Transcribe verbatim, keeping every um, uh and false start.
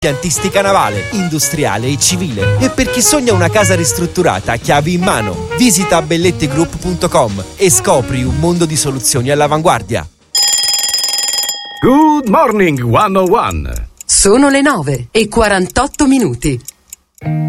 Piantistica navale, industriale e civile. E per chi sogna una casa ristrutturata a chiavi in mano, visita belletti group punto com e scopri un mondo di soluzioni all'avanguardia. Good morning, centouno. Sono le nove e quarantotto minuti.